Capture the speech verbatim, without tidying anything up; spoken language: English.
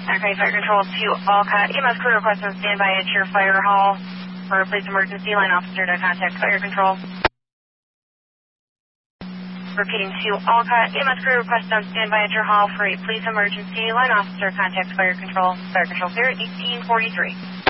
Okay, Fire Control to Alcott. E M S crew request on standby at your fire hall for a police emergency. Line officer to contact Fire Control. Repeating to Alcott. E M S crew request on standby at your hall for a police emergency. Line officer contact Fire Control. Fire Control here at eighteen forty-three.